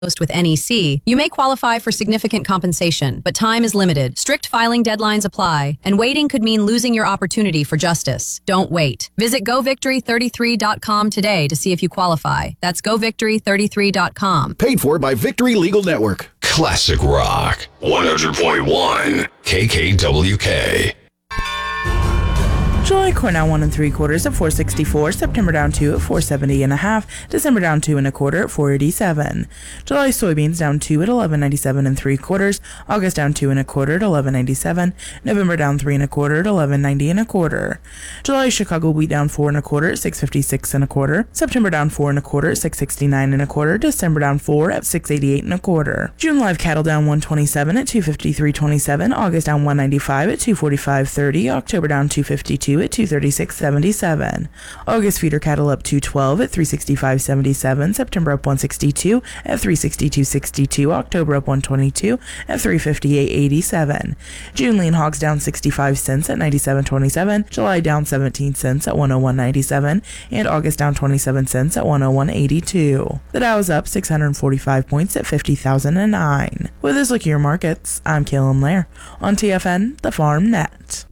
with NEC, you may qualify for significant compensation, but time is limited. Strict filing deadlines apply, and waiting could mean losing your opportunity for justice. Don't wait. Visit govictory33.com today to see if you qualify. That's govictory33.com. Paid for by Victory Legal Network. Classic Rock 100.1 KKWK. July corn down 1 3/4 at 464, September down 2 at 470 1/2, December down 2 1/4 at 487. July soybeans down 2 at 1197 3/4, August down 2 1/4 at 1197, November down 3 1/4 at 1190 1/4. July Chicago wheat down 4 1/4 at 656 1/4, September down 4 1/4 at 669 1/4, December down 4 at 688 1/4. June live cattle down 127 at 253.27, August down 195 at 245.30, October down 252 at 236.77. August feeder cattle up 212 at 365.77, September up 162 at 362.62, October up 122 at 358.87. June lean hogs down 65 cents at 97.27, July down 17 cents at 101.97, and August down 27 cents at 101.82. The Dow is up 645 points at 50,009. With this look at your markets, I'm Kaylin Lair on TFN, the Farm Net.